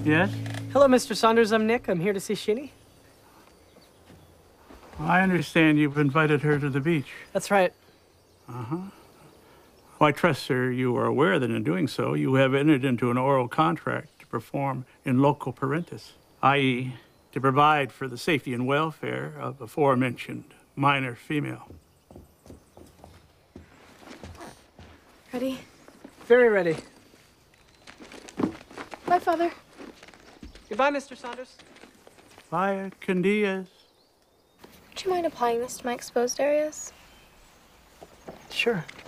Yes? Hello, Mr. Saunders. I'm Nick. I'm here to see Shinny. I understand you've invited her to the beach. That's right. Well, I trust, sir, you are aware that in doing so, you have entered into an oral contract to perform in loco parentis, i.e., to provide for the safety and welfare of aforementioned minor female. Ready? Very ready. Bye, Father. Goodbye, Mr. Saunders. Vaya Candillas. Would you mind applying this to my exposed areas? Sure.